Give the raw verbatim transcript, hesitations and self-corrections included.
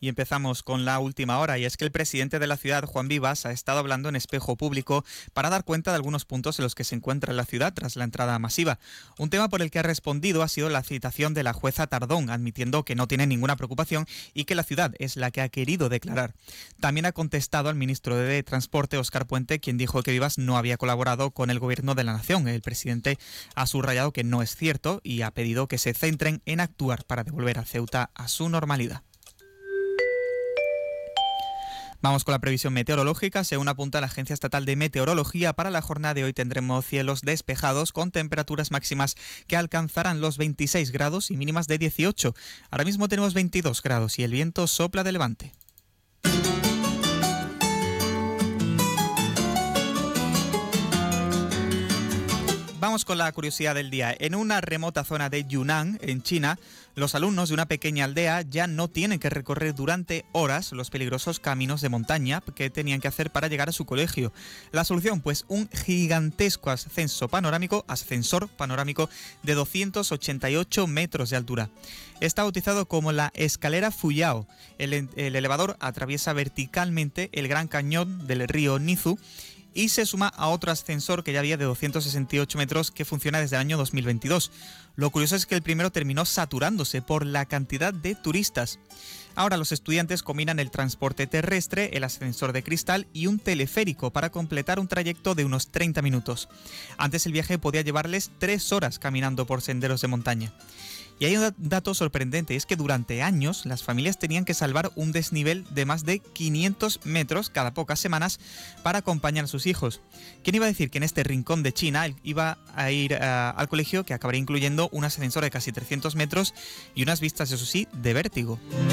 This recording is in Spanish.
Y empezamos con la última hora, y es que el presidente de la ciudad, Juan Vivas, ha estado hablando en espejo público para dar cuenta de algunos puntos en los que se encuentra la ciudad tras la entrada masiva. Un tema por el que ha respondido ha sido la citación de la jueza Tardón, admitiendo que no tiene ninguna preocupación y que la ciudad es la que ha querido declarar. También ha contestado al ministro de Transporte, Óscar Puente, quien dijo que Vivas no había colaborado con el gobierno de la nación. El presidente ha subrayado que no es cierto y ha pedido que se centren en actuar para devolver a Ceuta a su normalidad. Vamos con la previsión meteorológica. Según apunta la Agencia Estatal de Meteorología, para la jornada de hoy tendremos cielos despejados con temperaturas máximas que alcanzarán los veintiséis grados y mínimas de dieciocho. Ahora mismo tenemos veintidós grados y el viento sopla de levante. Vamos con la curiosidad del día. En una remota zona de Yunnan, en China, los alumnos de una pequeña aldea ya no tienen que recorrer durante horas los peligrosos caminos de montaña que tenían que hacer para llegar a su colegio. La solución, pues un gigantesco ascenso panorámico, ascensor panorámico de doscientos ochenta y ocho metros de altura. Está bautizado como la escalera Fuyao. El, el elevador atraviesa verticalmente el gran cañón del río Nizu y se suma a otro ascensor que ya había de doscientos sesenta y ocho metros que funciona desde el año dos mil veintidós. Lo curioso es que el primero terminó saturándose por la cantidad de turistas. Ahora los estudiantes combinan el transporte terrestre, el ascensor de cristal y un teleférico para completar un trayecto de unos treinta minutos. Antes el viaje podía llevarles tres horas caminando por senderos de montaña. Y hay un dato sorprendente, es que durante años las familias tenían que salvar un desnivel de más de quinientos metros cada pocas semanas para acompañar a sus hijos. ¿Quién iba a decir que en este rincón de China iba a ir uh, al colegio que acabaría incluyendo un ascensor de casi trescientos metros y unas vistas, eso sí, de vértigo?